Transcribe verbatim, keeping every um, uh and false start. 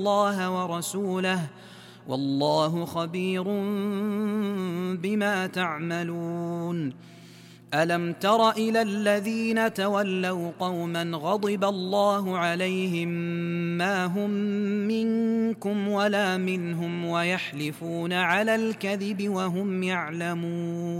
الله ورسوله والله خبير بما تعملون. ألم تر إلى الذين تولوا قوما غضب الله عليهم ما هم منكم ولا منهم ويحلفون على الكذب وهم يعلمون.